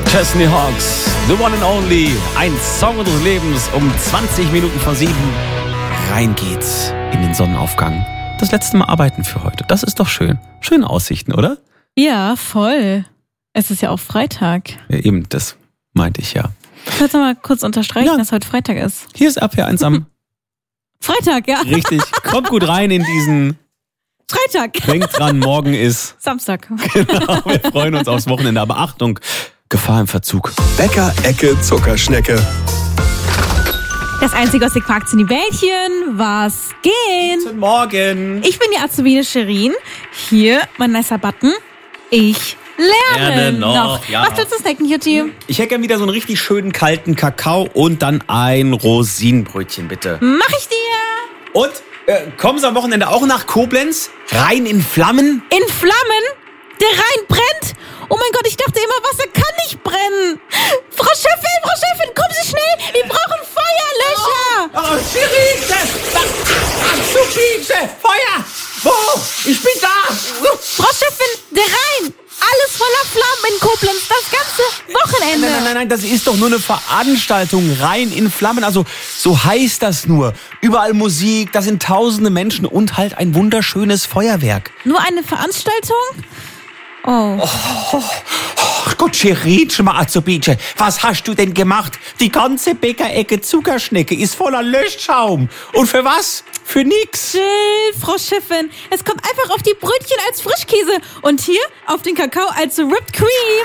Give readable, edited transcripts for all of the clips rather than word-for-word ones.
Chesney Hawks, The One and Only, ein Song unseres Lebens, um 20 Minuten vor 7. Rein geht's in den Sonnenaufgang. Das letzte Mal arbeiten für heute. Das ist doch schön. Schöne Aussichten, oder? Ja, voll. Es ist ja auch Freitag. Ja, eben, das meinte ich ja. Kannst du mal kurz unterstreichen, dass heute Freitag ist? Hier ist RPR1 am Freitag, ja. Richtig. Kommt gut rein in diesen Freitag. Denkt dran, morgen ist Samstag. Genau, wir freuen uns aufs Wochenende. Aber Achtung, Gefahr im Verzug. Bäcker-Ecke Zuckerschnecke. Das Einzige, was ihr quakt, sind die Bällchen. Was geht? Guten Morgen. Ich bin die Azubine Shirin. Hier, mein nicer Button. Ich lerne noch. Ja. Was willst du snacken hier, Team? Ich hätte gerne wieder so einen richtig schönen kalten Kakao und dann ein Rosinenbrötchen, bitte. Mach ich dir. Und kommen Sie am Wochenende auch nach Koblenz? Rein in Flammen? In Flammen? Der Rhein brennt? Oh mein Gott, ich dachte immer, Wasser kann nicht brennen. Frau Chefin, kommen Sie schnell. Wir brauchen Feuerlöscher. Oh, Shirin, Azubine, Feuer! Wo? Ich bin da! Frau Chefin, der Rhein. Alles voller Flammen in Koblenz, das ganze Wochenende. Nein, das ist doch nur eine Veranstaltung. Rein in Flammen, also so heißt das nur. Überall Musik, da sind tausende Menschen und halt ein wunderschönes Feuerwerk. Nur eine Veranstaltung? Oh. Gott, Shirin, Azubine, was hast du denn gemacht? Die ganze Bäckerecke Zuckerschnecke ist voller Löschschaum. Und für was? Für nix. Chill, Frau Chefin. Es kommt einfach auf die Brötchen als Frischkäse und hier auf den Kakao als Whipped Cream.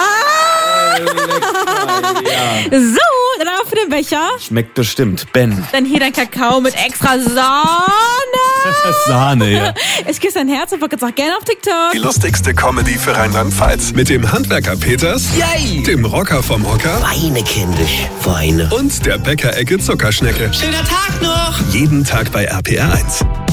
So, dann auf den Becher. Schmeckt bestimmt, Ben. Dann hier dein Kakao mit extra Sahne. Sahne, ja. Ich küsse dein Herz und folge jetzt auch gerne auf TikTok. Die lustigste Comedy für Rheinland-Pfalz. Mit dem Handwerker Peters, Yay! dem Rocker vom Hocker Weine, kindisch, Weine. und der Bäckerecke Zuckerschnecke. Schöner Tag noch! Jeden Tag bei RPR1.